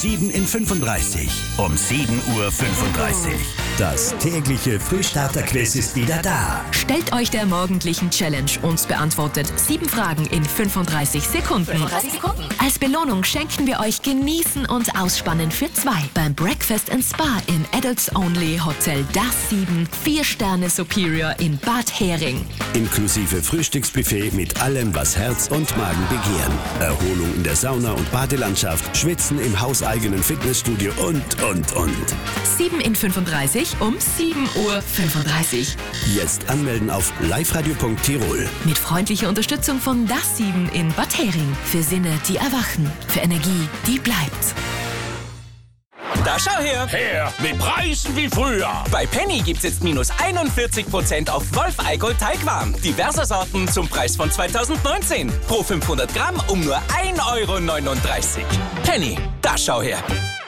7 in 35. Um 7:35 Uhr. Das tägliche Frühstarter-Quiz ist wieder da. Stellt euch der morgendlichen Challenge und beantwortet 7 Fragen in 35 Sekunden. Als Belohnung schenken wir euch Genießen und Ausspannen für 2 beim Breakfast & Spa im Adults Only Hotel Das 7 4-Sterne Superior in Bad Hering. Inklusive Frühstücksbuffet mit allem, was Herz und Magen begehren. Erholung in der Sauna und Badelandschaft, Schwitzen im hauseigenen Fitnessstudio und. 7 in 35 um 7:35 Uhr. Jetzt anmelden auf liveradio.tirol. Mit freundlicher Unterstützung von Das 7 in Bad Hering. Für Sinne, die erwachen. Für Energie, die bleibt. Da schau her! Her, mit Preisen wie früher. Bei Penny gibt's jetzt minus 41% auf Wolf Eigold Teigwaren. Diverse Sorten zum Preis von 2019. Pro 500 Gramm um nur 1,39 €. Penny, da schau her!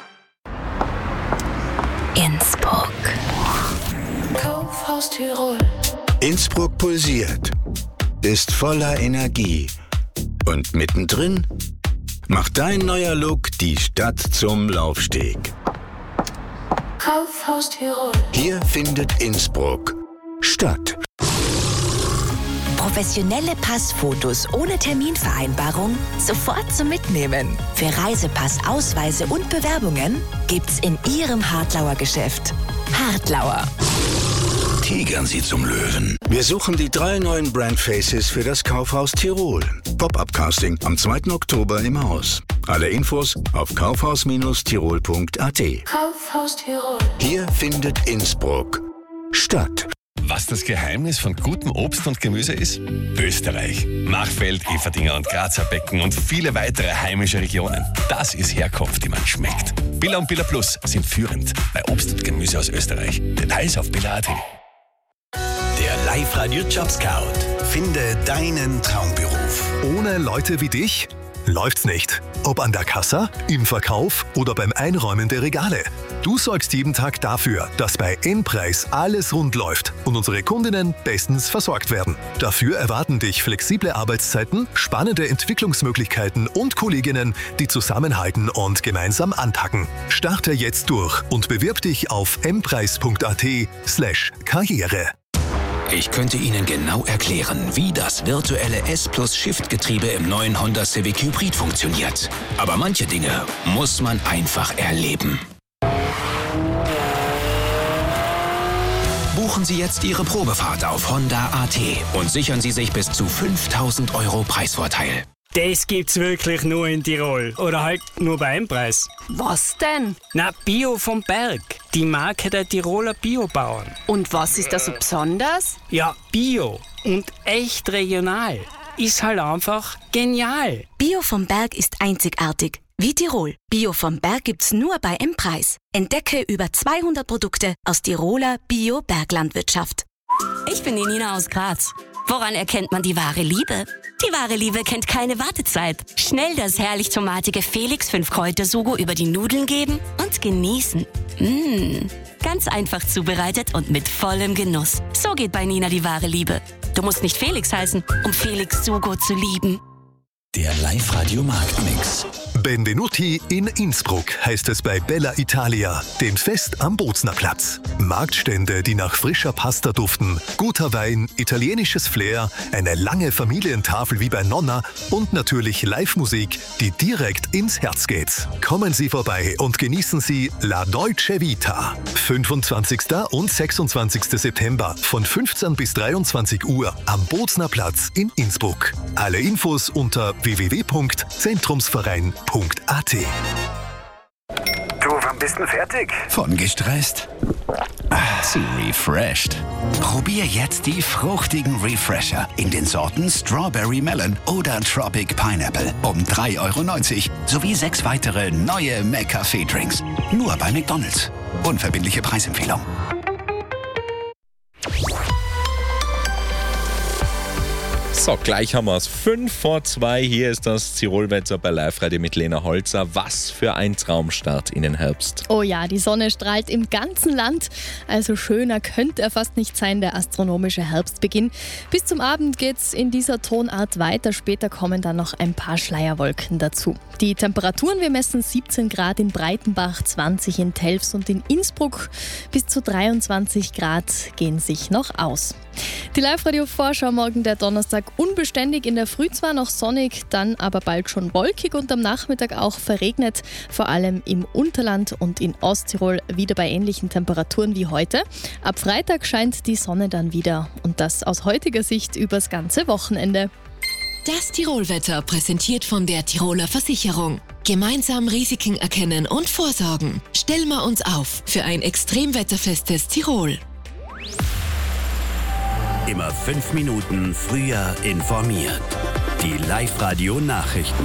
Innsbruck. Kaufhaus Tirol. Innsbruck pulsiert, ist voller Energie. Und mittendrin macht dein neuer Look die Stadt zum Laufsteg. Kaufhaus Tirol. Hier findet Innsbruck statt. Professionelle Passfotos ohne Terminvereinbarung sofort zum Mitnehmen. Für Reisepass, Ausweise und Bewerbungen gibt's in Ihrem Hartlauer Geschäft. Hartlauer. Tigern Sie zum Löwen. Wir suchen die 3 neuen Brandfaces für das Kaufhaus Tirol. Pop-up-Casting am 2. Oktober im Haus. Alle Infos auf kaufhaus-tirol.at. Kaufhaus Tirol. Hier findet Innsbruck statt. Was das Geheimnis von gutem Obst und Gemüse ist? Österreich. Machfeld, Eferdingen und Grazer Becken und viele weitere heimische Regionen. Das ist Herkunft, die man schmeckt. Billa und Billa Plus sind führend bei Obst und Gemüse aus Österreich. Details auf billa.at. Der Live-Radio Job Scout. Finde deinen Traumberuf. Ohne Leute wie dich läuft's nicht. Ob an der Kassa, im Verkauf oder beim Einräumen der Regale. Du sorgst jeden Tag dafür, dass bei N-Preis alles rund läuft und unsere Kundinnen bestens versorgt werden. Dafür erwarten dich flexible Arbeitszeiten, spannende Entwicklungsmöglichkeiten und Kolleginnen, die zusammenhalten und gemeinsam anpacken. Starte jetzt durch und bewirb dich auf mpreis.at/Karriere. Ich könnte Ihnen genau erklären, wie das virtuelle S+-Shift-Getriebe im neuen Honda Civic Hybrid funktioniert. Aber manche Dinge muss man einfach erleben. Buchen Sie jetzt Ihre Probefahrt auf Honda.at und sichern Sie sich bis zu 5.000 € Preisvorteil. Das gibt's wirklich nur in Tirol. Oder halt nur bei einem Preis. Was denn? Na, Bio vom Berg. Die Marke der Tiroler Biobauern. Und was ist da so besonders? Ja, Bio und echt regional. Ist halt einfach genial. Bio vom Berg ist einzigartig. Wie Tirol. Bio vom Berg gibt's nur bei M-Preis. Entdecke über 200 Produkte aus Tiroler Bio-Berglandwirtschaft. Ich bin die Nina aus Graz. Woran erkennt man die wahre Liebe? Die wahre Liebe kennt keine Wartezeit. Schnell das herrlich tomatige Felix 5-Kräuter-Sugo über die Nudeln geben und genießen. Ganz einfach zubereitet und mit vollem Genuss. So geht bei Nina die wahre Liebe. Du musst nicht Felix heißen, um Felix Sugo zu lieben. Der Live-Radio Marktmix. Benvenuti in Innsbruck heißt es bei Bella Italia, dem Fest am Bozner Platz. Marktstände, die nach frischer Pasta duften, guter Wein, italienisches Flair, eine lange Familientafel wie bei Nonna und natürlich Live-Musik, die direkt ins Herz geht. Kommen Sie vorbei und genießen Sie La Dolce Vita. 25. und 26. September von 15 bis 23 Uhr am Bozner Platz in Innsbruck. Alle Infos unter www.zentrumsverein.at. Du, wann bist du fertig? Von gestresst zu refreshed. Probier jetzt die fruchtigen Refresher in den Sorten Strawberry Melon oder Tropic Pineapple um 3,90 € sowie 6 weitere neue McCafé-Drinks. Nur bei McDonald's. Unverbindliche Preisempfehlung. So, gleich haben wir es. 5:05. Hier ist das Tirolwetter bei Live-Radio mit Lena Holzer. Was für ein Traumstart in den Herbst. Oh ja, die Sonne strahlt im ganzen Land. Also schöner könnte er fast nicht sein, der astronomische Herbstbeginn. Bis zum Abend geht's in dieser Tonart weiter. Später kommen dann noch ein paar Schleierwolken dazu. Die Temperaturen, wir messen 17 Grad in Breitenbach, 20 in Telfs und in Innsbruck. Bis zu 23 Grad gehen sich noch aus. Die Live-Radio-Vorschau morgen, der Donnerstag, unbeständig, in der Früh zwar noch sonnig, dann aber bald schon wolkig und am Nachmittag auch verregnet, vor allem im Unterland und in Osttirol wieder bei ähnlichen Temperaturen wie heute. Ab Freitag scheint die Sonne dann wieder und das aus heutiger Sicht übers ganze Wochenende. Das Tirolwetter präsentiert von der Tiroler Versicherung. Gemeinsam Risiken erkennen und vorsorgen. Stellen wir uns auf für ein extremwetterfestes Tirol. Immer 5 Minuten früher informiert. Die Live-Radio-Nachrichten.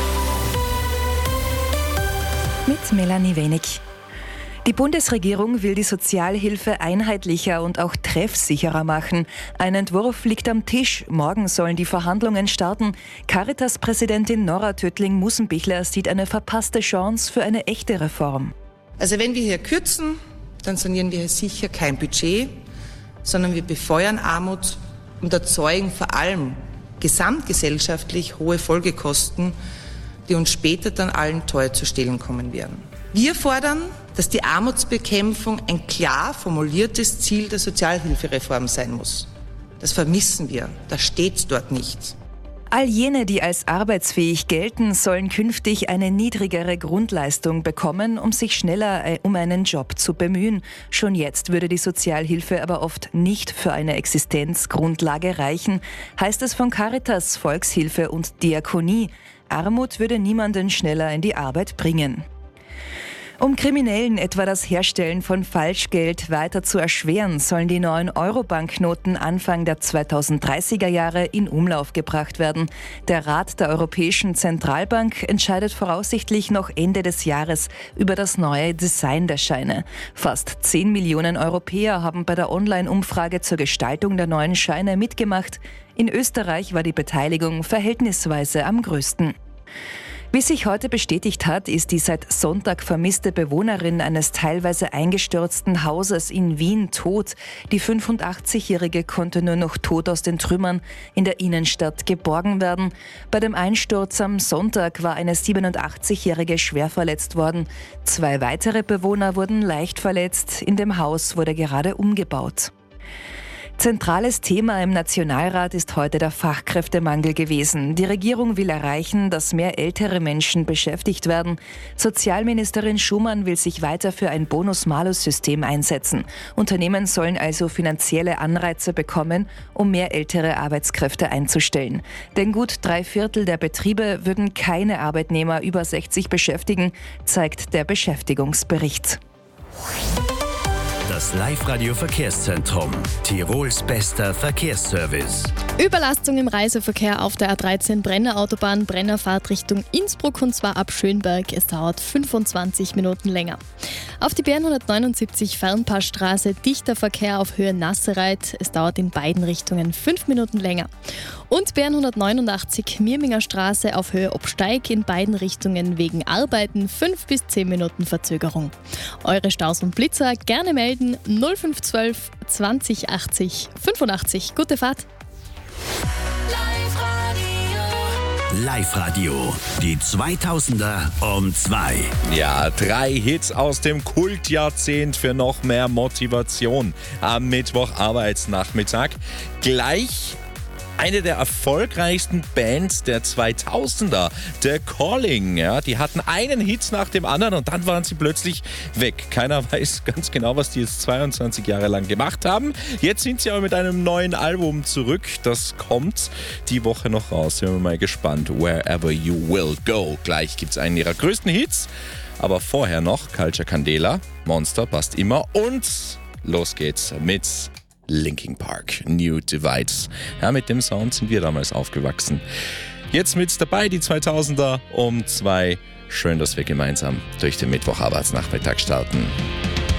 Mit Melanie Wenig. Die Bundesregierung will die Sozialhilfe einheitlicher und auch treffsicherer machen. Ein Entwurf liegt am Tisch. Morgen sollen die Verhandlungen starten. Caritas-Präsidentin Nora Töttling-Mussenbichler sieht eine verpasste Chance für eine echte Reform. Also wenn wir hier kürzen, dann sanieren wir hier sicher kein Budget, sondern wir befeuern Armut und erzeugen vor allem gesamtgesellschaftlich hohe Folgekosten, die uns später dann allen teuer zu stehen kommen werden. Wir fordern, dass die Armutsbekämpfung ein klar formuliertes Ziel der Sozialhilfereform sein muss. Das vermissen wir, das steht dort nicht. All jene, die als arbeitsfähig gelten, sollen künftig eine niedrigere Grundleistung bekommen, um sich schneller um einen Job zu bemühen. Schon jetzt würde die Sozialhilfe aber oft nicht für eine Existenzgrundlage reichen, heißt es von Caritas, Volkshilfe und Diakonie. Armut würde niemanden schneller in die Arbeit bringen. Um Kriminellen etwa das Herstellen von Falschgeld weiter zu erschweren, sollen die 9-Euro-Banknoten Anfang der 2030er Jahre in Umlauf gebracht werden. Der Rat der Europäischen Zentralbank entscheidet voraussichtlich noch Ende des Jahres über das neue Design der Scheine. Fast 10 Millionen Europäer haben bei der Online-Umfrage zur Gestaltung der neuen Scheine mitgemacht. In Österreich war die Beteiligung verhältnisweise am größten. Wie sich heute bestätigt hat, ist die seit Sonntag vermisste Bewohnerin eines teilweise eingestürzten Hauses in Wien tot. Die 85-Jährige konnte nur noch tot aus den Trümmern in der Innenstadt geborgen werden. Bei dem Einsturz am Sonntag war eine 87-Jährige schwer verletzt worden. 2 weitere Bewohner wurden leicht verletzt. In dem Haus wurde gerade umgebaut. Zentrales Thema im Nationalrat ist heute der Fachkräftemangel gewesen. Die Regierung will erreichen, dass mehr ältere Menschen beschäftigt werden. Sozialministerin Schumann will sich weiter für ein Bonus-Malus-System einsetzen. Unternehmen sollen also finanzielle Anreize bekommen, um mehr ältere Arbeitskräfte einzustellen. Denn gut 3/4 der Betriebe würden keine Arbeitnehmer über 60 beschäftigen, zeigt der Beschäftigungsbericht. Das Live-Radio-Verkehrszentrum. Tirols bester Verkehrsservice. Überlastung im Reiseverkehr auf der A13 Brenner-Autobahn, Brennerfahrt Richtung Innsbruck und zwar ab Schönberg. Es dauert 25 Minuten länger. Auf die BR179 Fernpassstraße dichter Verkehr auf Höhe Nassereit. Es dauert in beiden Richtungen 5 Minuten länger. Und BR189 Mirminger Straße auf Höhe Obsteig in beiden Richtungen wegen Arbeiten 5 bis 10 Minuten Verzögerung. Eure Staus und Blitzer gerne melden 0512 20 80 85. Gute Fahrt! Live-Radio, die 2000er um 2. Ja, 3 Hits aus dem Kultjahrzehnt für noch mehr Motivation am Mittwoch Arbeitsnachmittag. Gleich eine der erfolgreichsten Bands der 2000er, The Calling. Ja, die hatten einen Hit nach dem anderen und dann waren sie plötzlich weg. Keiner weiß ganz genau, was die jetzt 22 Jahre lang gemacht haben. Jetzt sind sie aber mit einem neuen Album zurück. Das kommt die Woche noch raus. Sind wir mal gespannt. Wherever You Will Go. Gleich gibt es einen ihrer größten Hits. Aber vorher noch Culture Candela. Monster passt immer. Und los geht's mit Linkin Park, New Divides. Ja, mit dem Sound sind wir damals aufgewachsen. Jetzt mit dabei die 2000er um 2. Schön, dass wir gemeinsam durch den Mittwocharbeitsnachmittag starten.